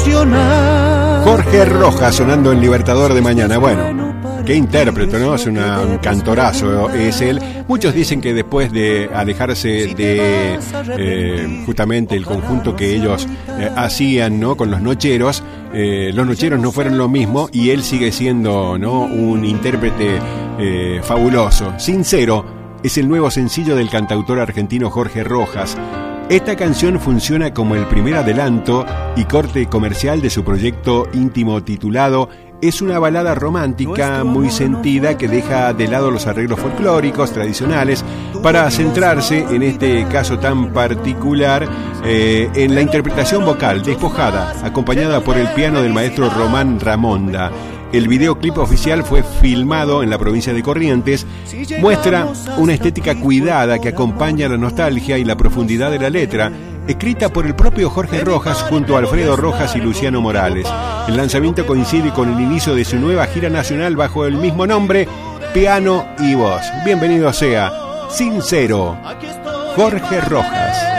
emocionar. Jorge Rojas sonando en Libertador de mañana. Bueno, qué intérprete, ¿no? Es un cantorazo, es él. Muchos dicen que después de alejarse de justamente el conjunto que ellos hacían, ¿no? Con los Nocheros no fueron lo mismo y él sigue siendo, ¿no? Un intérprete fabuloso. Sincero es el nuevo sencillo del cantautor argentino Jorge Rojas. Esta canción funciona como el primer adelanto y corte comercial de su proyecto íntimo titulado Es una balada romántica muy sentida que deja de lado los arreglos folclóricos tradicionales para centrarse, en este caso tan particular, en la interpretación vocal despojada, acompañada por el piano del maestro Román Ramonda. El videoclip oficial fue filmado en la provincia de Corrientes. Muestra una estética cuidada que acompaña la nostalgia y la profundidad de la letra, escrita por el propio Jorge Rojas junto a Alfredo Rojas y Luciano Morales. El lanzamiento coincide con el inicio de su nueva gira nacional bajo el mismo nombre, Piano y Voz. Bienvenido sea, Sincero, Jorge Rojas.